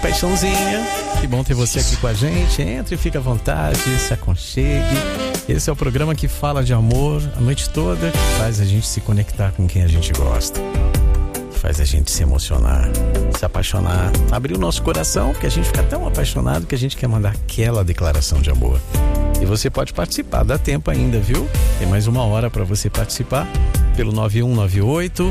paixãozinha. Que bom ter você aqui com a gente. Entre, fica à vontade, se aconchegue. Esse é o programa que fala de amor a noite toda, que faz a gente se conectar com quem a gente gosta, que faz a gente se emocionar, se apaixonar, abrir o nosso coração, porque a gente fica tão apaixonado que a gente quer mandar aquela declaração de amor. E você pode participar, dá tempo ainda, viu? Tem mais uma hora para você participar pelo 9198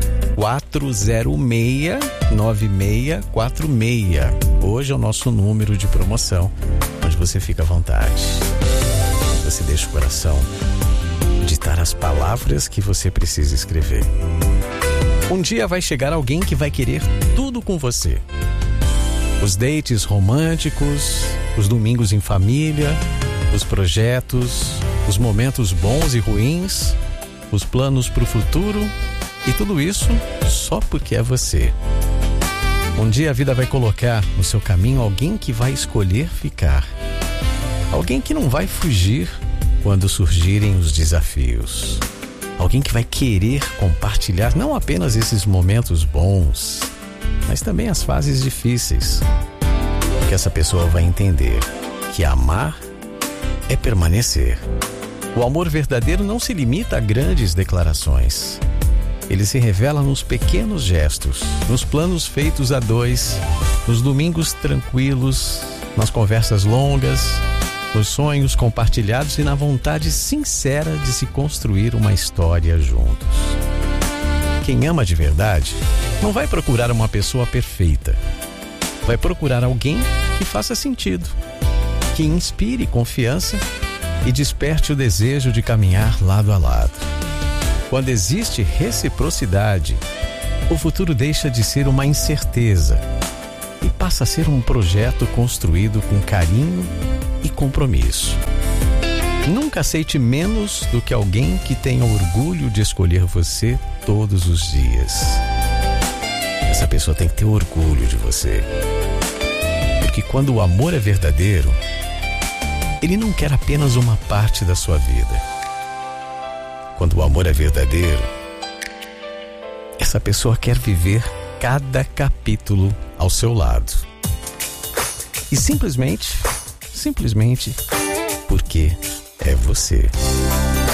406-9646. Hoje é o nosso número de promoção, onde você fica à vontade. Você deixa o coração ditar as palavras que você precisa escrever. Um dia vai chegar alguém que vai querer tudo com você. Os dates românticos, os domingos em família, os projetos, os momentos bons e ruins, os planos para o futuro. E tudo isso só porque é você. Um dia a vida vai colocar no seu caminho alguém que vai escolher ficar. Alguém que não vai fugir quando surgirem os desafios. Alguém que vai querer compartilhar não apenas esses momentos bons, mas também as fases difíceis. Porque essa pessoa vai entender que amar é permanecer. O amor verdadeiro não se limita a grandes declarações. Ele se revela nos pequenos gestos, nos planos feitos a dois, nos domingos tranquilos, nas conversas longas, nos sonhos compartilhados e na vontade sincera de se construir uma história juntos. Quem ama de verdade não vai procurar uma pessoa perfeita. Vai procurar alguém que faça sentido, que inspire confiança e desperte o desejo de caminhar lado a lado. Quando existe reciprocidade, o futuro deixa de ser uma incerteza e passa a ser um projeto construído com carinho e compromisso. Nunca aceite menos do que alguém que tenha orgulho de escolher você todos os dias. Essa pessoa tem que ter orgulho de você. Porque quando o amor é verdadeiro, ele não quer apenas uma parte da sua vida. Quando o amor é verdadeiro, essa pessoa quer viver cada capítulo ao seu lado. E simplesmente porque é você.